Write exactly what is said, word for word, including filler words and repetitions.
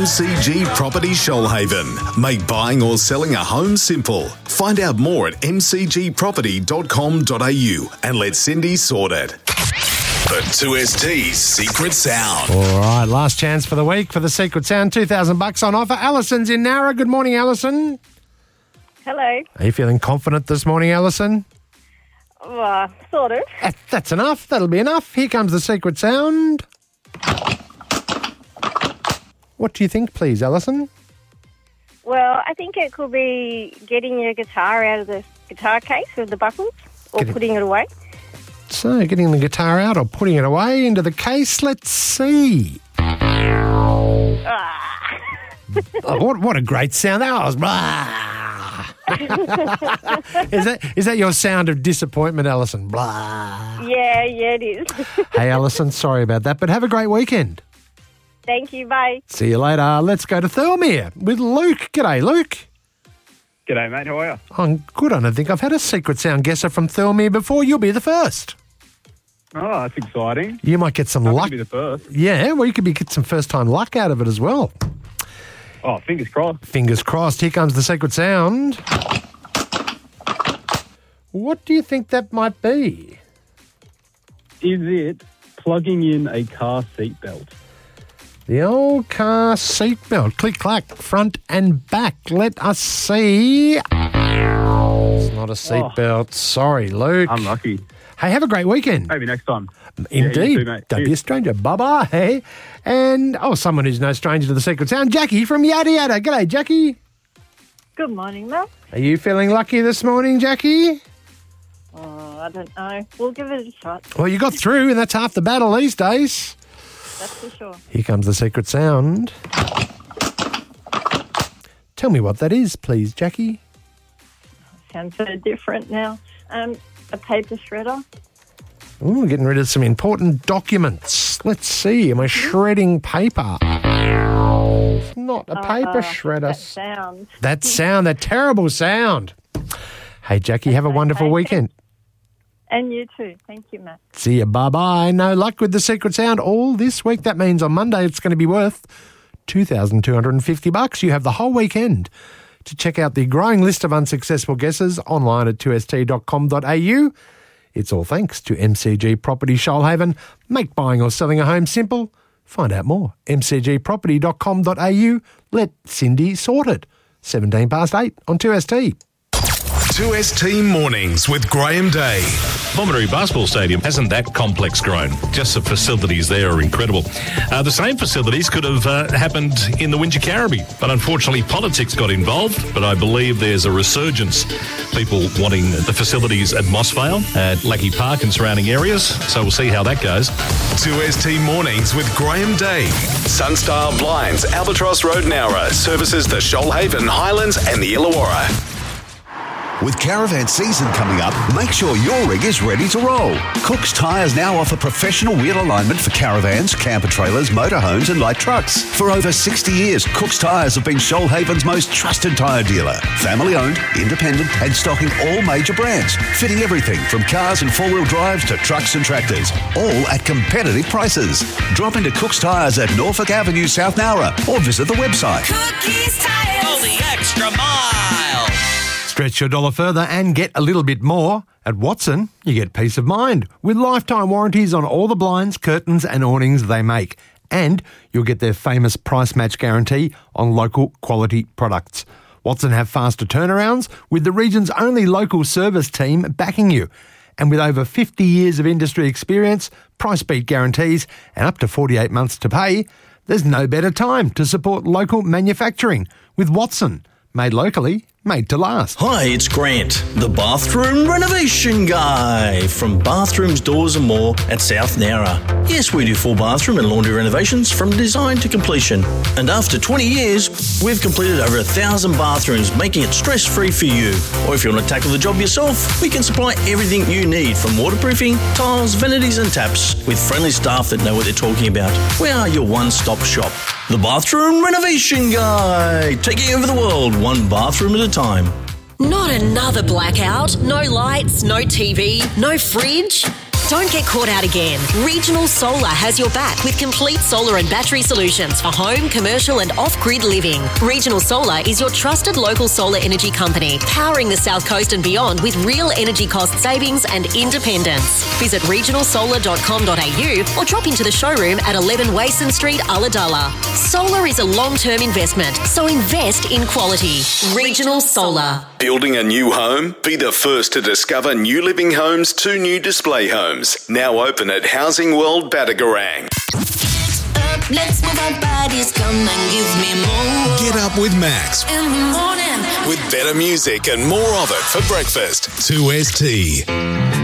M C G Property Shoalhaven. Make buying or selling a home simple. Find out more at m c g property dot com dot a u and let Cindy sort it. The two S T's Secret Sound. All right, last chance for the week for the Secret Sound. two thousand bucks on offer. Alison's in Nara. Good morning, Alison. Hello. Are you feeling confident this morning, Alison? Uh, sort of. That, that's enough. That'll be enough. Here comes the Secret Sound. What do you think, please, Alison? Well, I think it could be getting your guitar out of the guitar case with the buckles or Getting- putting it away. So, getting the guitar out or putting it away into the case. Let's see. Ah. Oh, what, what a great sound that was. Blah. is that is that your sound of disappointment, Alison? Blah. Yeah, yeah, it is. Hey, Alison, sorry about that, but have a great weekend. Thank you, bye. See you later. Let's go to Thirlmere with Luke. G'day, Luke. G'day, mate. How are you? I'm good. I don't think I've had a Secret Sound guesser from Thirlmere before. You'll be the first. Oh, that's exciting. You might get some I'm luck. going to be the first. Yeah, well, you could be get some first-time luck out of it as well. Oh, fingers crossed. Fingers crossed. Here comes the Secret Sound. What do you think that might be? Is it plugging in a car seatbelt? The old car seatbelt. Click-clack, front and back. Let us see. It's not a seatbelt. Sorry, Luke. I'm lucky. Hey, have a great weekend. Maybe next time. Indeed. Yeah, you too, mate. Don't Cheers. be a stranger. Bye-bye. Hey. And, oh, someone who's no stranger to the Secret Sound, Jackie from Yada Yada. G'day, Jackie. Good morning, Mel. Are you feeling lucky this morning, Jackie? Oh, I don't know. We'll give it a shot. Well, you got through, and that's half the battle these days. That's for sure. Here comes the Secret Sound. Tell me what that is, please, Jackie. Sounds so different now. Um, a paper shredder. Ooh, getting rid of some important documents. Let's see. Am I shredding paper? It's not a paper Uh, shredder. That sound. That sound, that terrible sound. Hey, Jackie, have a wonderful okay. weekend. And you too. Thank you, Matt. See you. Bye-bye. No luck with the Secret Sound all this week. That means on Monday it's going to be worth two thousand two hundred fifty bucks. You have the whole weekend to check out the growing list of unsuccessful guesses online at two s t dot com dot a u. It's all thanks to M C G Property Shoalhaven. Make buying or selling a home simple. Find out more. m c g property dot com dot a u. Let Cindy sort it. seventeen past eight on two S T. two S T Mornings with Graham Day. Bomaru Basketball Stadium hasn't that complex grown. Just the facilities there are incredible. Uh, the same facilities could have uh, happened in the Wingecarribee, but unfortunately politics got involved. But I believe there's a resurgence. People wanting the facilities at Mossvale, at Lackey Park and surrounding areas. So we'll see how that goes. two S T Mornings with Graham Day. Sunstar Blinds, Albatross Road, Nowra, services the Shoalhaven, Highlands and the Illawarra. With caravan season coming up, make sure your rig is ready to roll. Cook's Tyres now offer professional wheel alignment for caravans, camper trailers, motorhomes and light trucks. For over sixty years, Cook's Tyres have been Shoalhaven's most trusted tyre dealer. Family owned, independent and stocking all major brands. Fitting everything from cars and four-wheel drives to trucks and tractors. All at competitive prices. Drop into Cook's Tyres at Norfolk Avenue, South Nowra or visit the website. Cookies Tires. Go the extra mile. Stretch your dollar further and get a little bit more. At Watson, you get peace of mind with lifetime warranties on all the blinds, curtains and awnings they make. And you'll get their famous price match guarantee on local quality products. Watson have faster turnarounds with the region's only local service team backing you. And with over fifty years of industry experience, price beat guarantees and up to forty-eight months to pay, there's no better time to support local manufacturing with Watson. Made locally, made to last. Hi, it's Grant, the bathroom renovation guy from Bathrooms, Doors and More at South Nowra. Yes, we do full bathroom and laundry renovations from design to completion. And after twenty years, we've completed over a thousand bathrooms, making it stress-free for you. Or if you want to tackle the job yourself, we can supply everything you need from waterproofing, tiles, vanities and taps with friendly staff that know what they're talking about. We are your one-stop shop. The Bathroom Renovation Guy, taking over the world one bathroom at a time. Not another blackout. No lights, no T V, no fridge. Don't get caught out again. Regional Solar has your back with complete solar and battery solutions for home, commercial and off-grid living. Regional Solar is your trusted local solar energy company, powering the South Coast and beyond with real energy cost savings and independence. Visit regional solar dot com dot a u or drop into the showroom at eleven Wason Street, Ulladulla. Solar is a long-term investment, so invest in quality. Regional Solar. Building a new home? Be the first to discover New Living Homes' two new display homes, now open at Housing World Badagarang. Let's move our bodies, come and give me more. Get up with Max. In the morning. With better music and more of it for breakfast. two S T.